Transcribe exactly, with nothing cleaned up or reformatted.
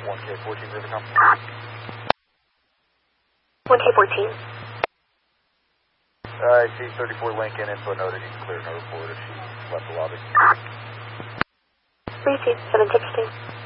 one K fourteen Rivercom. one K fourteen. Uh, I see thirty-four Lincoln, info noted, you can clear no report if she left the lobby. Received, seven sixteen.